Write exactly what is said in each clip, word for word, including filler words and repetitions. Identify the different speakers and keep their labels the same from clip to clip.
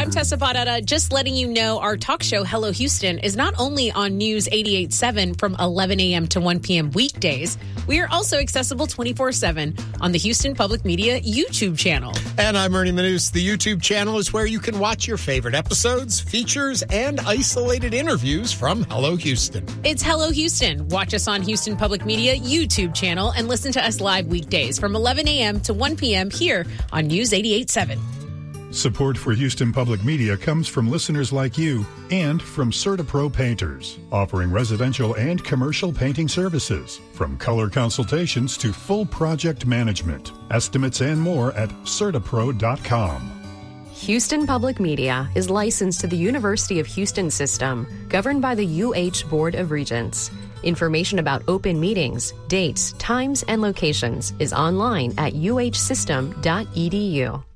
Speaker 1: I'm Tessa Barrera, just letting you know our talk show, Hello Houston, is not only on News eighty-eight point seven from eleven a.m. to one p.m. weekdays, we are also accessible twenty-four seven on the Houston Public Media YouTube channel.
Speaker 2: And I'm Ernie Manous. The YouTube channel is where you can watch your favorite episodes, features, and isolated interviews from Hello Houston.
Speaker 1: It's Hello Houston. Watch us on Houston Public Media YouTube channel and listen to us live weekdays from eleven a.m. to one p.m. here on News eighty-eight point seven.
Speaker 3: Support for Houston Public Media comes from listeners like you and from CertaPro Painters, offering residential and commercial painting services, from color consultations to full project management, estimates and more at certapro dot com.
Speaker 4: Houston Public Media is licensed to the University of Houston system, governed by the U H Board of Regents. Information about open meetings, dates, times, and locations is online at u h system dot e d u.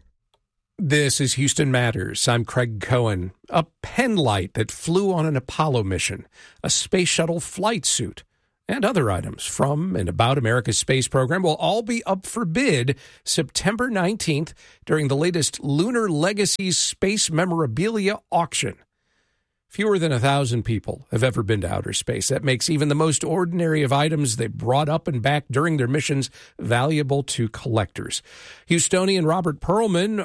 Speaker 5: This is Houston Matters. I'm Craig Cohen. A pen light that flew on an Apollo mission, a space shuttle flight suit, and other items from and about America's space program will all be up for bid September nineteenth during the latest Lunar Legacies Space Memorabilia Auction. Fewer than a thousand people have ever been to outer space. That makes even the most ordinary of items they brought up and back during their missions valuable to collectors. Houstonian Robert Perlman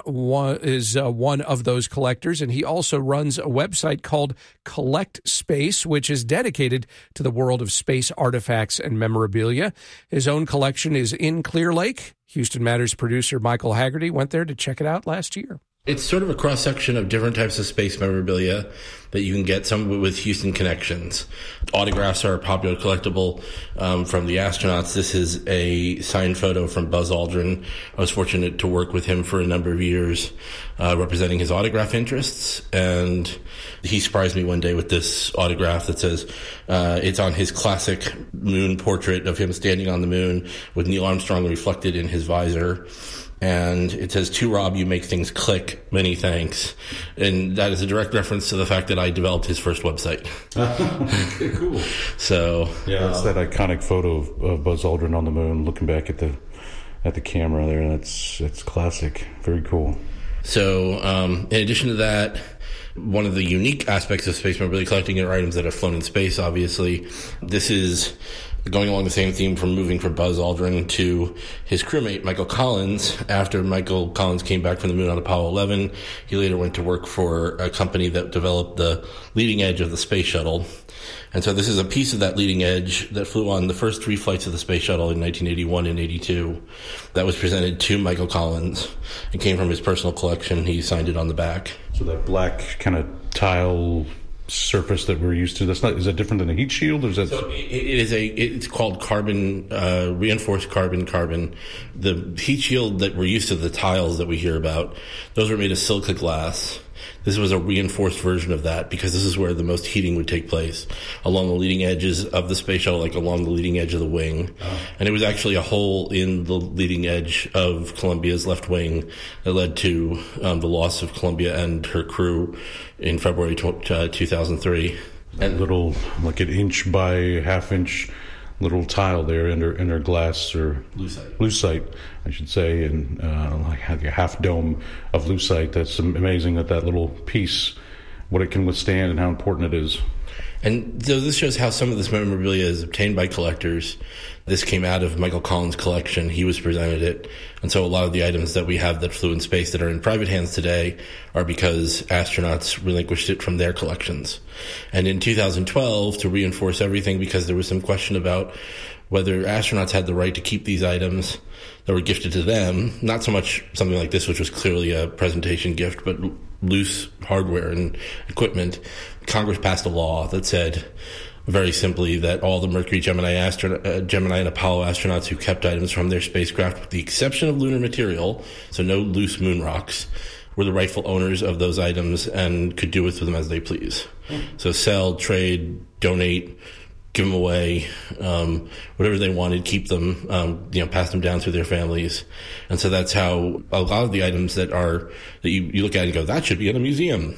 Speaker 5: is uh, one of those collectors, and he also runs a website called Collect Space, which is dedicated to the world of space artifacts and memorabilia. His own collection is in Clear Lake. Houston Matters producer Michael Haggerty went there to check it out last year.
Speaker 6: It's sort of a cross-section of different types of space memorabilia that you can get, some with Houston connections. Autographs are a popular collectible um, from the astronauts. This is a signed photo from Buzz Aldrin. I was fortunate to work with him for a number of years, uh, representing his autograph interests. And he surprised me one day with this autograph that says, uh, it's on his classic moon portrait of him standing on the moon with Neil Armstrong reflected in his visor. And it says, "To Rob, you make things click. Many thanks." And that is a direct reference to the fact that I developed his first website.
Speaker 7: Okay, cool.
Speaker 6: So
Speaker 7: yeah, it's that iconic photo of, of Buzz Aldrin on the moon, looking back at the at the camera there. That's that's classic. Very cool.
Speaker 6: So um, in addition to that, one of the unique aspects of space memorabilia collecting are items that have flown in space. Obviously, this is going along the same theme from moving from Buzz Aldrin to his crewmate, Michael Collins. After Michael Collins came back from the moon on Apollo eleven, he later went to work for a company that developed the leading edge of the space shuttle. And so this is a piece of that leading edge that flew on the first three flights of the space shuttle in nineteen eighty-one and eighty-two. That was presented to Michael Collins. It came from his personal collection. He signed it on the back.
Speaker 7: So that black kind of tile surface that we're used to, that's not, is that different than a heat shield, or is that?
Speaker 6: So it, it is a, it's called carbon, uh, reinforced carbon carbon. The heat shield that we're used to, the tiles that we hear about, those were made of silica glass. This was a reinforced version of that because this is where the most heating would take place, along the leading edges of the space shuttle, like along the leading edge of the wing. Oh. And it was actually a hole in the leading edge of Columbia's left wing that led to um, the loss of Columbia and her crew in February two thousand three.
Speaker 7: And little, like an inch by half inch little tile there in her, in her glass, or
Speaker 6: lucite,
Speaker 7: lucite, I should say, and uh, like a half dome of lucite. That's amazing that that little piece, what it can withstand and how important it is.
Speaker 6: And so this shows how some of this memorabilia is obtained by collectors. This came out of Michael Collins' collection. He was presented it. And so a lot of the items that we have that flew in space that are in private hands today are because astronauts relinquished it from their collections. And in two thousand twelve, to reinforce everything, because there was some question about whether astronauts had the right to keep these items that were gifted to them, not so much something like this, which was clearly a presentation gift, but loose hardware and equipment, Congress passed a law that said very simply that all the Mercury, Gemini, astronaut, uh, Gemini and Apollo astronauts who kept items from their spacecraft, with the exception of lunar material, so no loose moon rocks, were the rightful owners of those items and could do with them as they please. Mm. So sell, trade, donate, give them away, um, whatever they wanted, keep them, um, you know, pass them down through their families. And so that's how a lot of the items that are, that you, you look at and go, that should be in a museum.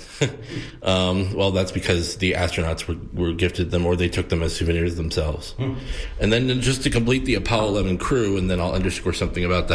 Speaker 6: um, well, that's because the astronauts were, were gifted them, or they took them as souvenirs themselves. Hmm. And then just to complete the Apollo eleven crew, and then I'll underscore something about that.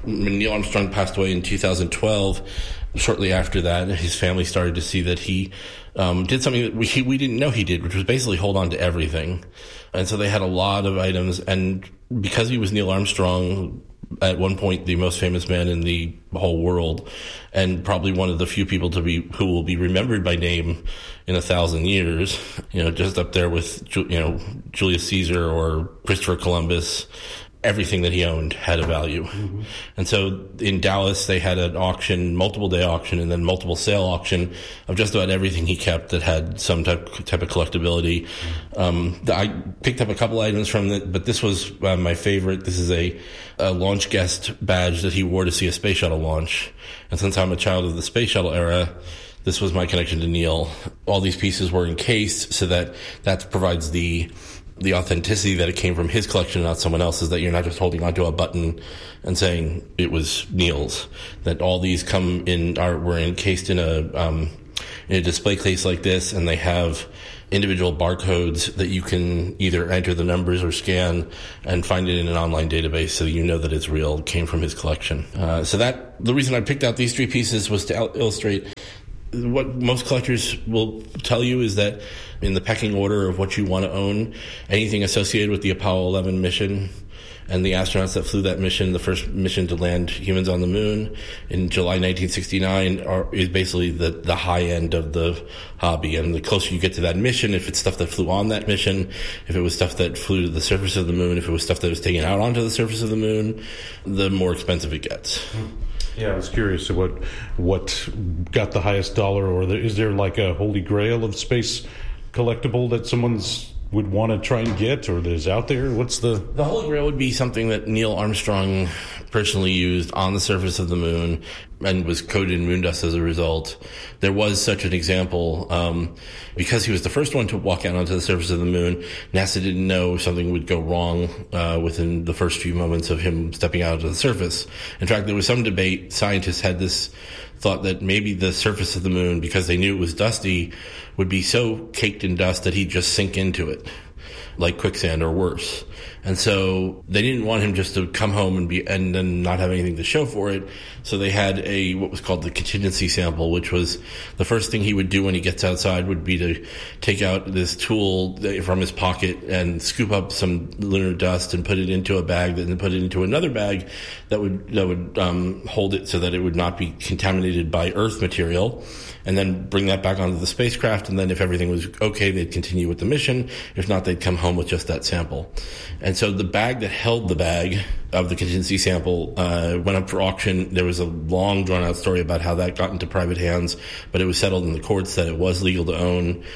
Speaker 6: Neil Armstrong passed away in two thousand twelve. Shortly after that, his family started to see that he um, did something that we, he, we didn't know he did, which was basically hold on to everything. And so they had a lot of items. And because he was Neil Armstrong, at one point the most famous man in the whole world, and probably one of the few people to be who will be remembered by name in a thousand years, you know, just up there with, you know, Julius Caesar or Christopher Columbus. Everything that he owned had a value. Mm-hmm. And so in Dallas, they had an auction, multiple day auction, and then multiple sale auction of just about everything he kept that had some type, type of collectability. Mm-hmm. Um, I picked up a couple items from it, but this was uh, my favorite. This is a, a launch guest badge that he wore to see a space shuttle launch. And since I'm a child of the space shuttle era, this was my connection to Neil. All these pieces were encased so that that provides the the authenticity that it came from his collection, not someone else's, that you're not just holding onto a button and saying it was Neil's, that all these come in, are, were encased in a, um, in a display case like this, and they have individual barcodes that you can either enter the numbers or scan and find it in an online database so you know that it's real, it came from his collection. Uh, so that, the reason I picked out these three pieces was to illustrate what most collectors will tell you is that in the pecking order of what you want to own, anything associated with the Apollo eleven mission and the astronauts that flew that mission, the first mission to land humans on the moon in July nineteen sixty-nine, are, is basically the, the high end of the hobby. And the closer you get to that mission, if it's stuff that flew on that mission, if it was stuff that flew to the surface of the moon, if it was stuff that was taken out onto the surface of the moon, the more expensive it gets.
Speaker 7: Yeah, I was curious what what got the highest dollar, or the, is there like a holy grail of space collectible that someone's would want to try and get, or that is out there? What's the...
Speaker 6: The Holy Grail would be something that Neil Armstrong personally used on the surface of the moon and was coated in moon dust as a result. There was such an example. Um, because he was the first one to walk out onto the surface of the moon, NASA didn't know something would go wrong uh, within the first few moments of him stepping out onto the surface. In fact, there was some debate. Scientists had this thought that maybe the surface of the moon, because they knew it was dusty, would be so caked in dust that he'd just sink into it, like quicksand or worse. And so they didn't want him just to come home and be and then not have anything to show for it. So they had a what was called the contingency sample, which was the first thing he would do when he gets outside would be to take out this tool from his pocket and scoop up some lunar dust and put it into a bag, and then put it into another bag that would that would um, hold it so that it would not be contaminated by Earth material, and then bring that back onto the spacecraft. And then if everything was okay, they'd continue with the mission. If not, they'd come home with just that sample. And so the bag that held the bag of the contingency sample uh, went up for auction. There was a long, drawn-out story about how that got into private hands, but it was settled in the courts that it was legal to own.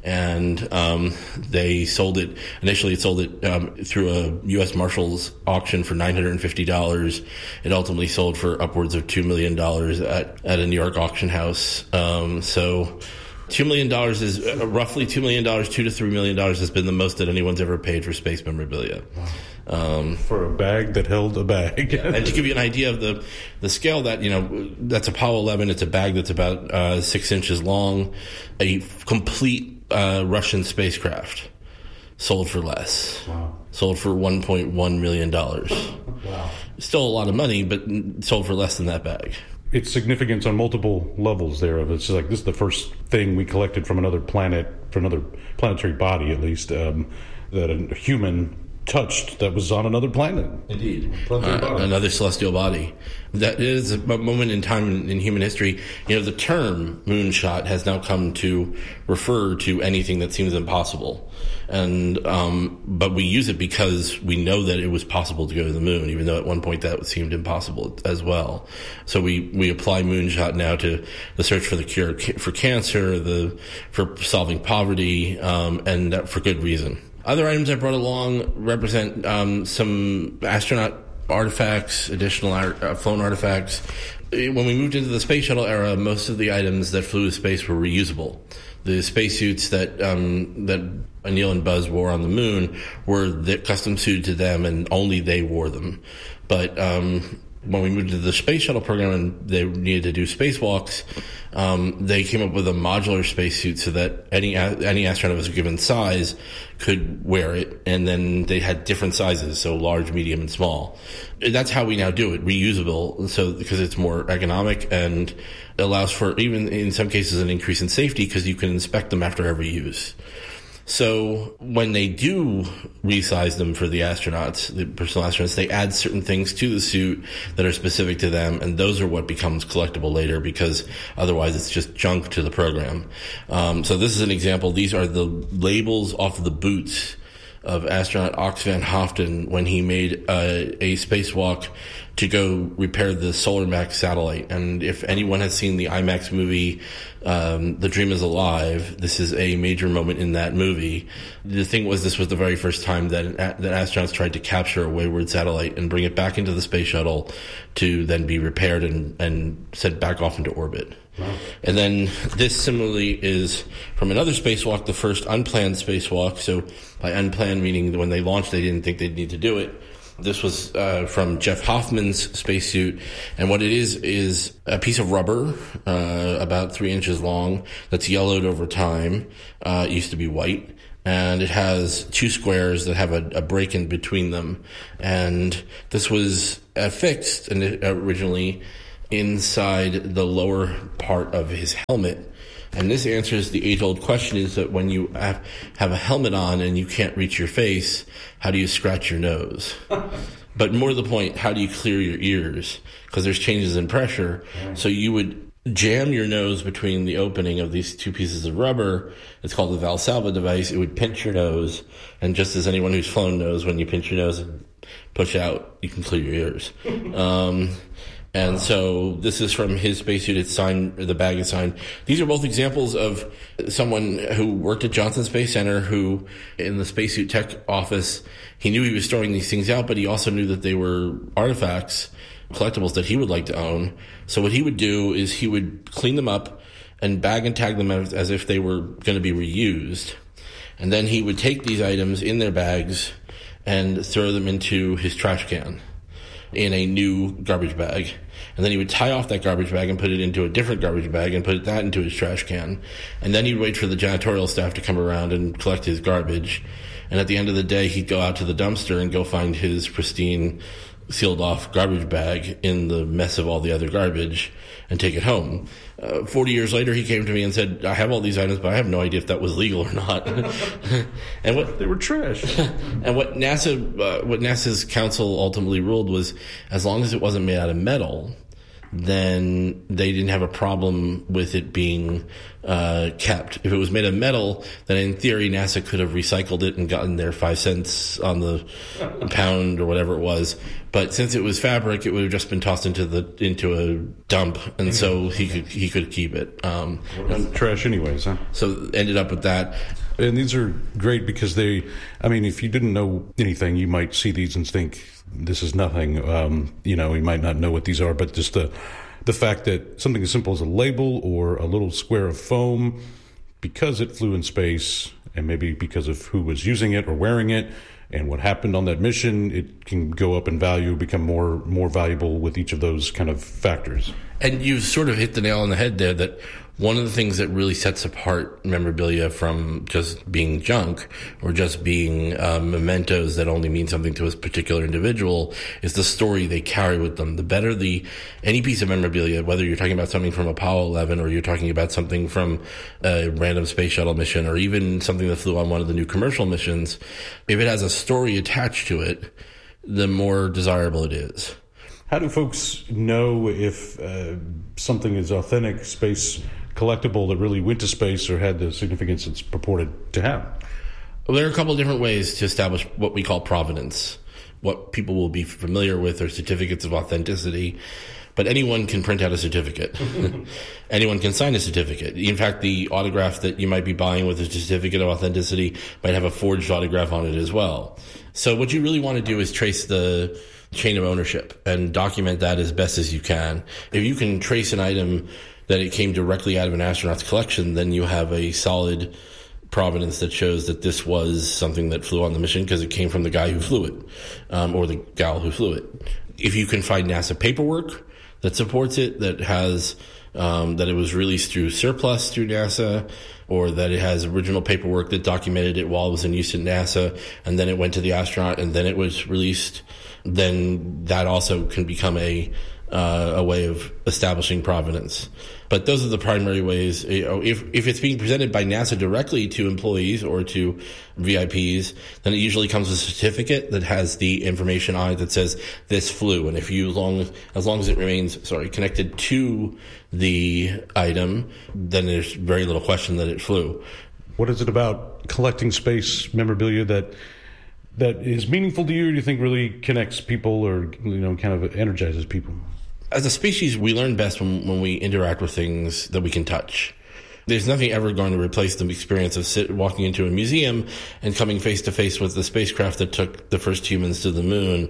Speaker 6: And um, they sold it. Initially, it sold it um, through a U S Marshals auction for nine hundred fifty dollars. It ultimately sold for upwards of two million dollars at, at a New York auction house. Um, so two million dollars is uh, roughly two million dollars, two to three million dollars has been the most that anyone's ever paid for space memorabilia. Um,
Speaker 7: for a bag that held a bag.
Speaker 6: And to give you an idea of the, the scale, that, you know, that's Apollo eleven. It's a bag that's about uh, six inches long, a complete uh, Russian spacecraft sold for less. Wow. Sold for one point one million dollars. Wow. Still a lot of money, but sold for less than that bag.
Speaker 7: Its significance on multiple levels there. Of it's like this is the first thing we collected from another planet, from another planetary body at least, um, that a human touched that was on another planet.
Speaker 6: Indeed. Uh, another celestial body. That is a moment in time in, in human history. You know, the term moonshot has now come to refer to anything that seems impossible. And, um, but we use it because we know that it was possible to go to the moon, even though at one point that seemed impossible as well. So we, we apply moonshot now to the search for the cure for cancer, the, for solving poverty, um, and that for good reason. Other items I brought along represent um, some astronaut artifacts, additional art, uh, flown artifacts. When we moved into the space shuttle era, most of the items that flew to space were reusable. The spacesuits that um, that Neil and Buzz wore on the moon were the custom suited to them, and only they wore them. But um, when we moved to the space shuttle program and they needed to do spacewalks, um, they came up with a modular spacesuit so that any any astronaut of a given size could wear it, and then they had different sizes, so large, medium, and small. That's how we now do it, reusable, so because it's more economic and allows for, even in some cases, an increase in safety because you can inspect them after every use. So when they do resize them for the astronauts, the personal astronauts, they add certain things to the suit that are specific to them, and those are what becomes collectible later because otherwise it's just junk to the program. Um, so this is an example. These are the labels off of the boots of astronaut Ox Van Hoften when he made uh, a spacewalk to go repair the SolarMax satellite. And if anyone has seen the IMAX movie, um, The Dream is Alive, this is a major moment in that movie. The thing was, this was the very first time that, that astronauts tried to capture a wayward satellite and bring it back into the space shuttle to then be repaired and, and sent back off into orbit. Wow. And then this similarly is from another spacewalk, the first unplanned spacewalk. So by unplanned, meaning when they launched, they didn't think they'd need to do it. This was uh, from Jeff Hoffman's spacesuit, and what it is is a piece of rubber uh, about three inches long that's yellowed over time. Uh, it used to be white, and it has two squares that have a, a break in between them. And this was affixed originally inside the lower part of his helmet. And this answers the age-old question, is that when you have, have a helmet on and you can't reach your face, how do you scratch your nose? But more to the point, how do you clear your ears? Because there's changes in pressure. Right. So you would jam your nose between the opening of these two pieces of rubber. It's called the Valsalva device. It would pinch your nose. And just as anyone who's flown knows, when you pinch your nose and push out, you can clear your ears. um And so this is from his spacesuit. It's signed, the bag is signed. These are both examples of someone who worked at Johnson Space Center who, in the spacesuit tech office, he knew he was storing these things out, but he also knew that they were artifacts, collectibles that he would like to own. So what he would do is he would clean them up and bag and tag them as, as if they were going to be reused. And then he would take these items in their bags and throw them into his trash can in a new garbage bag. And then he would tie off that garbage bag and put it into a different garbage bag and put that into his trash can. And then he'd wait for the janitorial staff to come around and collect his garbage. And at the end of the day, he'd go out to the dumpster and go find his pristine, sealed off garbage bag in the mess of all the other garbage and take it home. Uh, forty years later, he came to me and said, I have all these items, but I have no idea if that was legal or not. And what
Speaker 7: they were trash.
Speaker 6: And what NASA, uh, what NASA's council ultimately ruled was, as long as it wasn't made out of metal, then they didn't have a problem with it being uh, kept. If it was made of metal, then in theory NASA could have recycled it and gotten their five cents on the pound or whatever it was. But since it was fabric, it would have just been tossed into the into a dump, and so he could he could keep it. Um,
Speaker 7: and trash, anyways, huh?
Speaker 6: So ended up with that.
Speaker 7: And these are great because they, I mean, if you didn't know anything, you might see these and think this is nothing. Um, you know, you might not know what these are, but just the the fact that something as simple as a label or a little square of foam, because it flew in space, and maybe because of who was using it or wearing it, and what happened on that mission, it can go up in value, become more more valuable with each of those kind of factors.
Speaker 6: And you've sort of hit the nail on the head there, that one of the things that really sets apart memorabilia from just being junk or just being uh, mementos that only mean something to a particular individual is the story they carry with them. The better the any piece of memorabilia, whether you're talking about something from Apollo eleven or you're talking about something from a random space shuttle mission or even something that flew on one of the new commercial missions, if it has a story attached to it, the more desirable it is.
Speaker 7: How do folks know if uh, something is authentic space collectible that really went to space or had the significance it's purported to have?
Speaker 6: Well, there are a couple of different ways to establish what we call provenance. What people will be familiar with are certificates of authenticity, but anyone can print out a certificate. Anyone can sign a certificate. In fact, the autograph that you might be buying with a certificate of authenticity might have a forged autograph on it as well. So what you really want to do is trace the chain of ownership and document that as best as you can. If you can trace an item that it came directly out of an astronaut's collection, then you have a solid provenance that shows that this was something that flew on the mission because it came from the guy who flew it, um, or the gal who flew it. If you can find NASA paperwork that supports it, that has um, that it was released through surplus through NASA, or that it has original paperwork that documented it while it was in use at NASA, and then it went to the astronaut, and then it was released, then that also can become a uh, a way of establishing provenance. But those are the primary ways. You know, if if it's being presented by NASA directly to employees or to V I Ps, then it usually comes with a certificate that has the information on it that says this flew. And if you long as long as it remains sorry connected to the item, then there's very little question that it flew.
Speaker 7: What is it about collecting space memorabilia that that is meaningful to you, or do you think really connects people, or you know, kind of energizes people?
Speaker 6: As a species, we learn best when, when we interact with things that we can touch. There's nothing ever going to replace the experience of sit, walking into a museum and coming face to face with the spacecraft that took the first humans to the moon,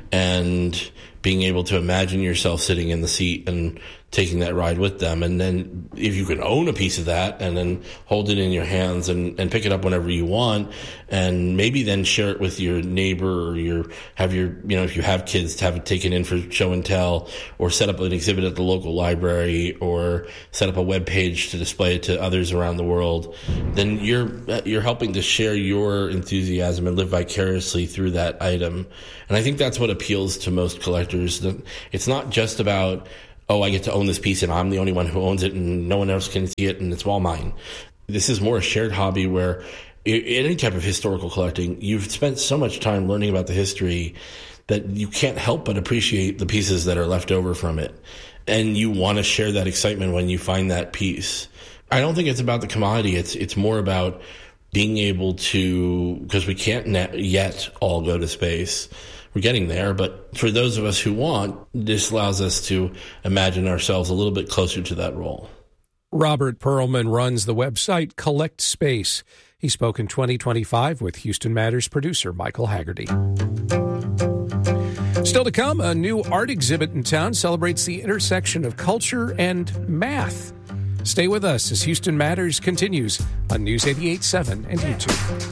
Speaker 6: and being able to imagine yourself sitting in the seat and taking that ride with them. And then if you can own a piece of that and then hold it in your hands and, and pick it up whenever you want, and maybe then share it with your neighbor, or your, have your, you know, if you have kids, to have it taken in for show and tell, or set up an exhibit at the local library, or set up a web page to display it to others around the world, then you're, you're helping to share your enthusiasm and live vicariously through that item. And I think that's what appeals to most collectors. It's not just about, oh, I get to own this piece and I'm the only one who owns it and no one else can see it and it's all mine. This is more a shared hobby where in any type of historical collecting, you've spent so much time learning about the history that you can't help but appreciate the pieces that are left over from it. And you want to share that excitement when you find that piece. I don't think it's about the commodity. It's, it's more about being able to, because we can't yet all go to space. We're getting there, but for those of us who want, this allows us to imagine ourselves a little bit closer to that role.
Speaker 5: Robert Perlman runs the website Collect Space. He spoke in twenty twenty-five with Houston Matters producer Michael Haggerty. Still to come, a new art exhibit in town celebrates the intersection of culture and math. Stay with us as Houston Matters continues on News eighty-eight point seven and YouTube.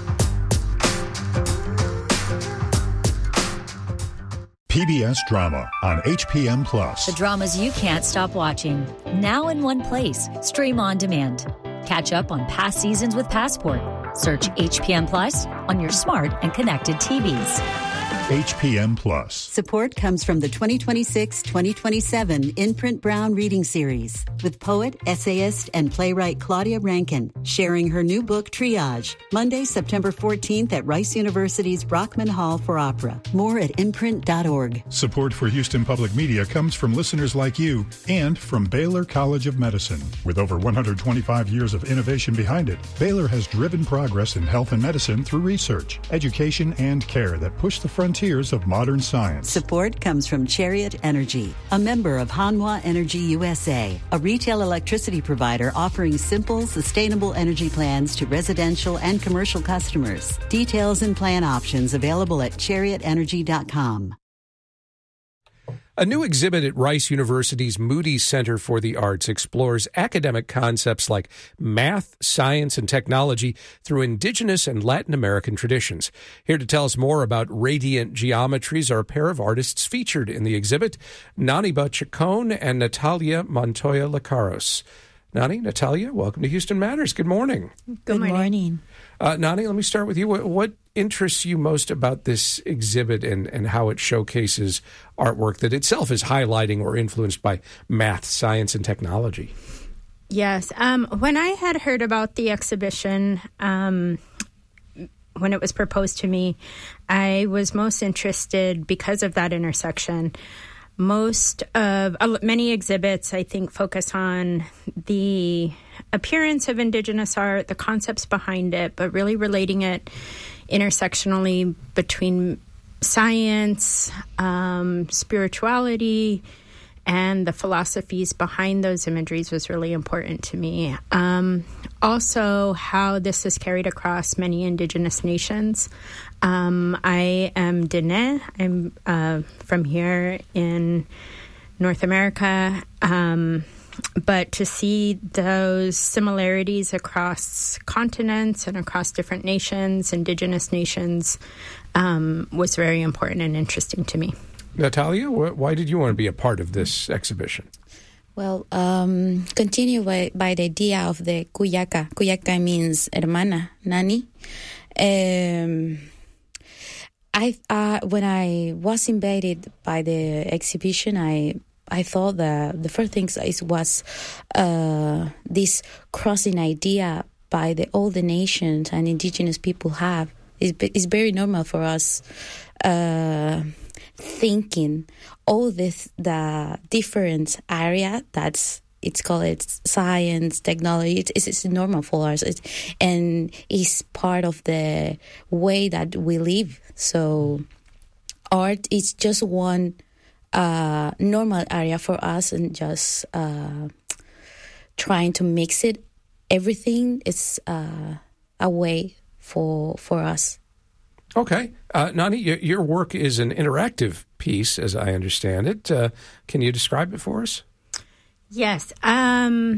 Speaker 3: P B S Drama on H P M Plus.
Speaker 8: The dramas you can't stop watching. Now in one place. Stream on demand. Catch up on past seasons with Passport. Search H P M Plus on your smart and connected T Vs.
Speaker 3: H P M Plus.
Speaker 9: Support comes from the twenty twenty-six twenty twenty-seven Imprint Brown Reading Series with poet, essayist, and playwright Claudia Rankin sharing her new book, Triage, Monday, September fourteenth at Rice University's Brockman Hall for Opera. More at imprint dot org.
Speaker 3: Support for Houston Public Media comes from listeners like you and from Baylor College of Medicine. With over one hundred twenty-five years of innovation behind it, Baylor has driven progress in health and medicine through research, education, and care that push the frontiers of modern science.
Speaker 9: Support comes from Chariot Energy, a member of Hanwha Energy U S A, a retail electricity provider offering simple, sustainable energy plans to residential and commercial customers. Details and plan options available at chariot energy dot com.
Speaker 5: A new exhibit at Rice University's Moody Center for the Arts explores academic concepts like math, science, and technology through indigenous and Latin American traditions. Here to tell us more about radiant geometries are a pair of artists featured in the exhibit, Naniba Chacon and Natalia Montoya Lacaros. Nani, Natalia, welcome to Houston Matters. Good morning.
Speaker 10: Good, Good morning. morning.
Speaker 5: Uh, Nani, let me start with you. What, what interests you most about this exhibit and, and how it showcases artwork that itself is highlighting or influenced by math, science, and technology?
Speaker 10: Yes. Um, when I had heard about the exhibition, um, when it was proposed to me, I was most interested because of that intersection. Most of uh, many exhibits, I think, focus on the appearance of indigenous art, the concepts behind it, but really relating it intersectionally between science, um, spirituality, and the philosophies behind those imageries was really important to me. Um, also, how this is carried across many indigenous nations. Um, I am Dene. I'm uh, from here in North America. Um, but to see those similarities across continents and across different nations, indigenous nations, um, was very important and interesting to me.
Speaker 5: Natalia, wh- why did you want to be a part of this exhibition?
Speaker 11: Well, um, continue by, by the idea of the cuyaca. Cuyaca means hermana, nani. Um, I uh, when I was invited by the exhibition, I I thought that the first thing is was uh, this crossing idea by the all the nations and indigenous people have. It's, it's very normal for us uh, thinking all this the different area that's it's called it's science, technology. It's, it's, it's normal for us, it's, and it's part of the way that we live. So art is just one uh, normal area for us, and just uh, trying to mix it. Everything is uh, a way for for us.
Speaker 5: Okay. Uh, Nani, your, your work is an interactive piece, as I understand it. Uh, can you describe it for us?
Speaker 10: Yes. Um,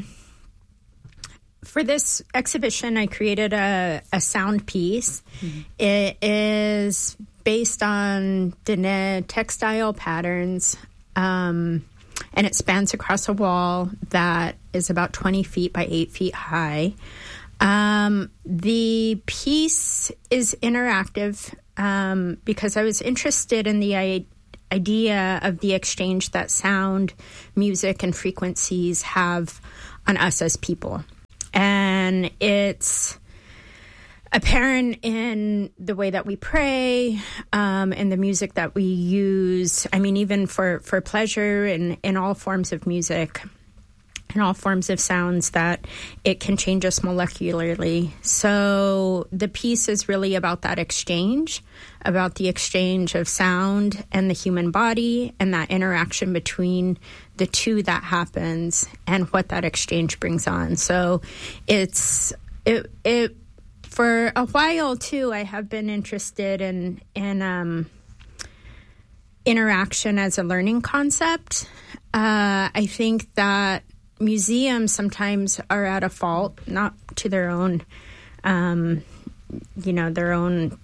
Speaker 10: for this exhibition, I created a, a sound piece. Mm-hmm. It is based on Dene textile patterns, um, and it spans across a wall that is about twenty feet by eight feet high. Um, the piece is interactive um, because I was interested in the I- idea of the exchange that sound, music, and frequencies have on us as people. And it's apparent in the way that we pray, um, and the music that we use. I mean, even for, for pleasure and in all forms of music, in all forms of sounds, that it can change us molecularly. So the piece is really about that exchange, about the exchange of sound and the human body, and that interaction between the two that happens and what that exchange brings on. So it's it it for a while too, I have been interested in in um, interaction as a learning concept. Uh, I think that museums sometimes are at a fault, not to their own, um, you know, their own,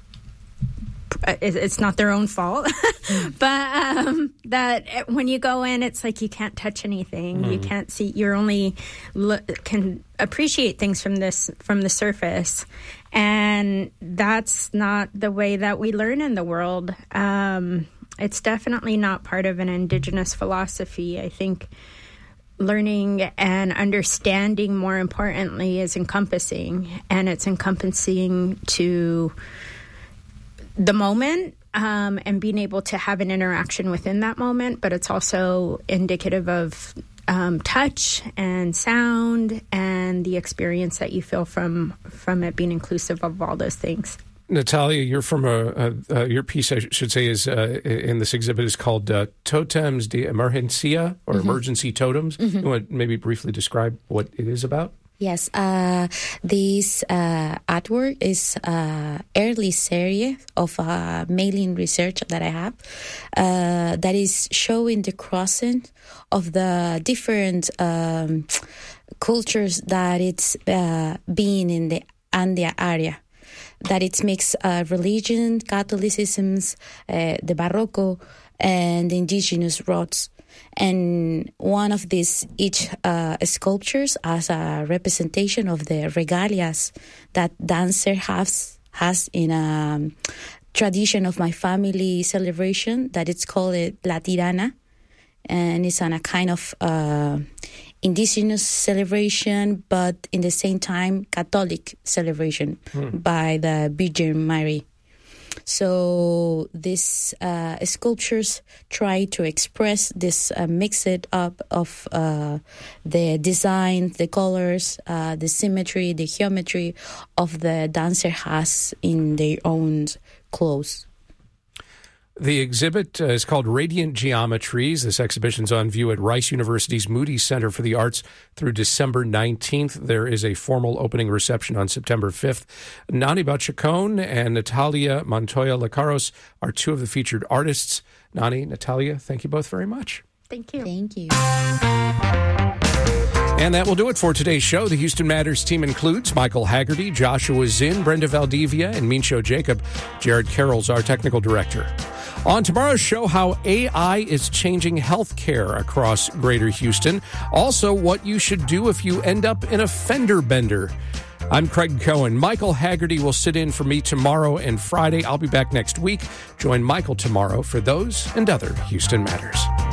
Speaker 10: it's not their own fault, but um, that when you go in, it's like you can't touch anything. Mm. You can't see, you're only look, can appreciate things from this, from the surface. And that's not the way that we learn in the world. Um, it's definitely not part of an indigenous philosophy. I think learning and understanding, more importantly, is encompassing, and it's encompassing to the moment, um, and being able to have an interaction within that moment, but it's also indicative of um, touch and sound and the experience that you feel from from it being inclusive of all those things.
Speaker 5: Natalia, you're from a, a, a your piece, I should say, is uh, in this exhibit is called uh, Totems de Emergencia, or mm-hmm. Emergency Totems. Mm-hmm. You want to maybe briefly describe what it is about?
Speaker 11: Yes, uh, this uh, artwork is an early series of uh, mailing research that I have uh, that is showing the crossing of the different um, cultures that it's uh, being in the Andean area. That it makes uh, religion, Catholicisms, uh, the Barroco, and the indigenous roots. And one of these, each uh, sculptures as a representation of the regalias that dancer has, has in a tradition of my family celebration that it's called La Tirana. And it's on a kind of uh, indigenous celebration, but in the same time Catholic celebration hmm. by the Virgin Mary. So these uh, sculptures try to express this uh, mixed up of uh, the design, the colors, uh, the symmetry, the geometry of the dancer has in their own clothes.
Speaker 5: The exhibit uh, is called Radiant Geometries. This exhibition's on view at Rice University's Moody Center for the Arts through December nineteenth. There is a formal opening reception on September fifth. Nani Chacon and Natalia Montoya Lecaros are two of the featured artists. Nani, Natalia, thank you both very much.
Speaker 10: Thank you.
Speaker 11: Thank you.
Speaker 5: And that will do it for today's show. The Houston Matters team includes Michael Haggerty, Joshua Zinn, Brenda Valdivia, and Mincho Jacob. Jared Carroll's our technical director. On tomorrow's show, how A I is changing healthcare across Greater Houston. Also, what you should do if you end up in a fender bender. I'm Craig Cohen. Michael Haggerty will sit in for me tomorrow and Friday. I'll be back next week. Join Michael tomorrow for those and other Houston Matters.